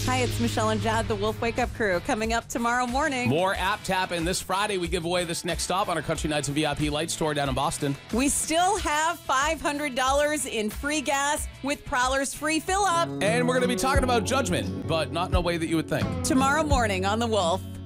Hi, it's Michelle and Jad, the Wolf Wake Up Crew. Coming up tomorrow morning. More app tapping this Friday. We give away this next stop on our Country Nights and VIP Lights tour down in Boston. We still have $500 in free gas with Prowler's free fill-up. And we're going to be talking about judgment, but not in a way that you would think. Tomorrow morning on The Wolf.